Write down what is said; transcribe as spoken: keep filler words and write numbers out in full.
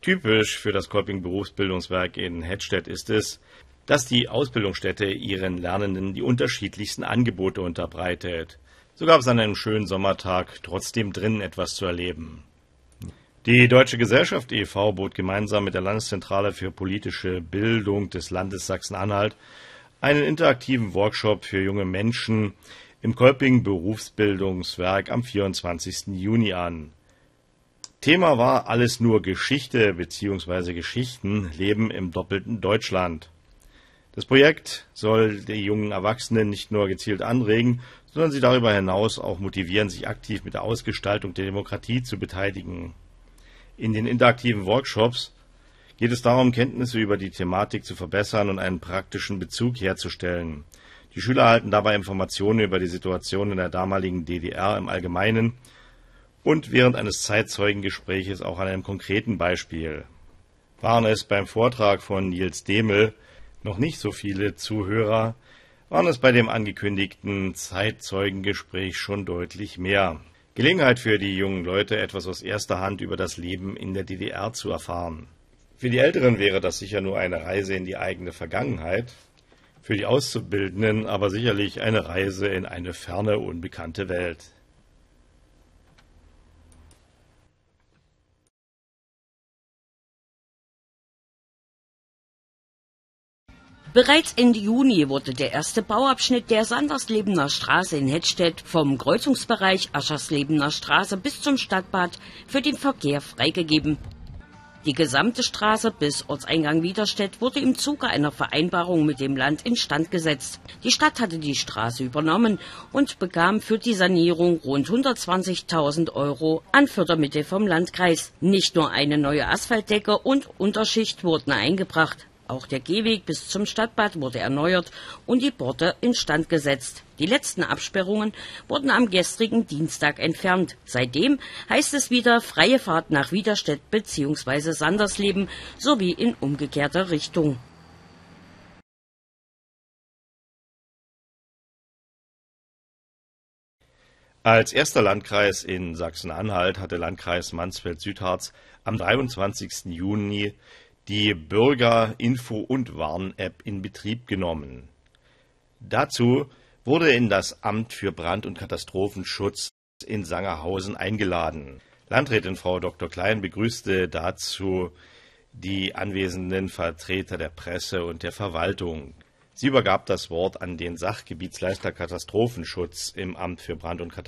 Typisch für das Kolping Berufsbildungswerk in Hettstedt ist es, dass die Ausbildungsstätte ihren Lernenden die unterschiedlichsten Angebote unterbreitet. So gab es an einem schönen Sommertag trotzdem drinnen etwas zu erleben. Die Deutsche Gesellschaft e V bot gemeinsam mit der Landeszentrale für politische Bildung des Landes Sachsen-Anhalt einen interaktiven Workshop für junge Menschen im Kolping Berufsbildungswerk am vierundzwanzigsten Juni an. Thema war alles nur Geschichte bzw. Geschichten leben im doppelten Deutschland. Das Projekt soll die jungen Erwachsenen nicht nur gezielt anregen, sondern sie darüber hinaus auch motivieren, sich aktiv mit der Ausgestaltung der Demokratie zu beteiligen. In den interaktiven Workshops geht es darum, Kenntnisse über die Thematik zu verbessern und einen praktischen Bezug herzustellen. Die Schüler erhalten dabei Informationen über die Situation in der damaligen D D R im Allgemeinen und während eines Zeitzeugengespräches auch an einem konkreten Beispiel. Waren es beim Vortrag von Nils Demel noch nicht so viele Zuhörer, waren es bei dem angekündigten Zeitzeugengespräch schon deutlich mehr. Gelegenheit für die jungen Leute, etwas aus erster Hand über das Leben in der D D R zu erfahren. Für die Älteren wäre das sicher nur eine Reise in die eigene Vergangenheit, für die Auszubildenden aber sicherlich eine Reise in eine ferne, unbekannte Welt. Bereits Ende Juni wurde der erste Bauabschnitt der Sanderslebener Straße in Hettstedt vom Kreuzungsbereich Ascherslebener Straße bis zum Stadtbad für den Verkehr freigegeben. Die gesamte Straße bis Ortseingang Widerstedt wurde im Zuge einer Vereinbarung mit dem Land instand gesetzt. Die Stadt hatte die Straße übernommen und bekam für die Sanierung rund hundertzwanzigtausend Euro an Fördermittel vom Landkreis. Nicht nur eine neue Asphaltdecke und Unterschicht wurden eingebracht. Auch der Gehweg bis zum Stadtbad wurde erneuert und die Borte instand gesetzt. Die letzten Absperrungen wurden am gestrigen Dienstag entfernt. Seitdem heißt es wieder freie Fahrt nach Widerstedt bzw. Sandersleben sowie in umgekehrter Richtung. Als erster Landkreis in Sachsen-Anhalt hatte Landkreis Mansfeld-Südharz am dreiundzwanzigsten Juni die Bürger-Info- und Warn-App in Betrieb genommen. Dazu wurde in das Amt für Brand- und Katastrophenschutz in Sangerhausen eingeladen. Landrätin Frau Doktor Klein begrüßte dazu die anwesenden Vertreter der Presse und der Verwaltung. Sie übergab das Wort an den Sachgebietsleiter Katastrophenschutz im Amt für Brand- und Katastrophenschutz.